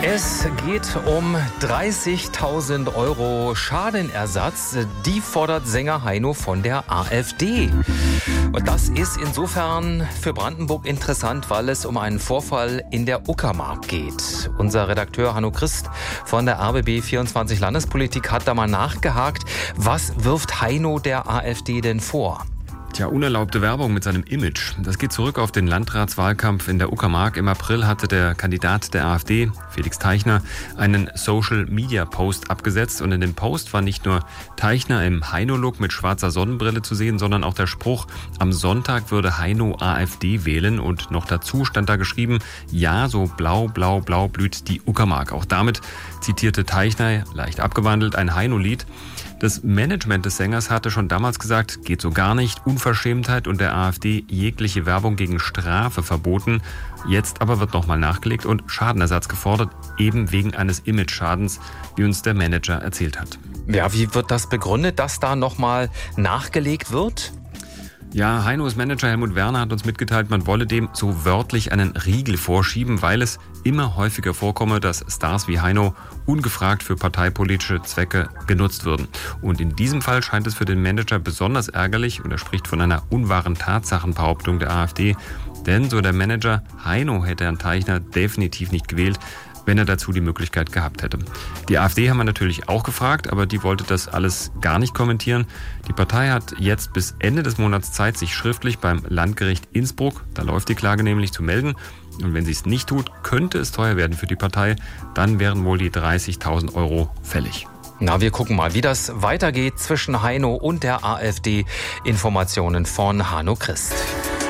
Es geht um 30.000 Euro Schadenersatz. Die fordert Sänger Heino von der AfD. Und das ist insofern für Brandenburg interessant, weil es um einen Vorfall in der Uckermark geht. Unser Redakteur Hanno Christ von der RBB 24 Landespolitik hat da mal nachgehakt. Was wirft Heino der AfD denn vor? Tja, unerlaubte Werbung mit seinem Image. Das geht zurück auf den Landratswahlkampf in der Uckermark. Im April hatte der Kandidat der AfD, Felix Teichner, einen Social-Media-Post abgesetzt. Und in dem Post war nicht nur Teichner im Heino-Look mit schwarzer Sonnenbrille zu sehen, sondern auch der Spruch, am Sonntag würde Heino AfD wählen. Und noch dazu stand da geschrieben, ja, so blau, blau, blau blüht die Uckermark. Auch damit zitierte Teichner, leicht abgewandelt, ein Heino-Lied. Das Management des Sängers hatte schon damals gesagt, geht so gar nicht, Unverschämtheit und der AfD jegliche Werbung gegen Strafe verboten. Jetzt aber wird nochmal nachgelegt und Schadenersatz gefordert, eben wegen eines Image-Schadens, wie uns der Manager erzählt hat. Ja, wie wird das begründet, dass da nochmal nachgelegt wird? Ja, Heinos Manager Helmut Werner hat uns mitgeteilt, man wolle dem so wörtlich einen Riegel vorschieben, weil es immer häufiger vorkomme, dass Stars wie Heino ungefragt für parteipolitische Zwecke genutzt würden. Und in diesem Fall scheint es für den Manager besonders ärgerlich, und er spricht von einer unwahren Tatsachenbehauptung der AfD, denn, so der Manager, Heino hätte Herrn Teichner definitiv nicht gewählt, wenn er dazu die Möglichkeit gehabt hätte. Die AfD haben wir natürlich auch gefragt, aber die wollte das alles gar nicht kommentieren. Die Partei hat jetzt bis Ende des Monats Zeit, sich schriftlich beim Landgericht Innsbruck, da läuft die Klage nämlich, zu melden. Und wenn sie es nicht tut, könnte es teuer werden für die Partei. Dann wären wohl die 30.000 Euro fällig. Na, wir gucken mal, wie das weitergeht zwischen Heino und der AfD. Informationen von Hanno Christ.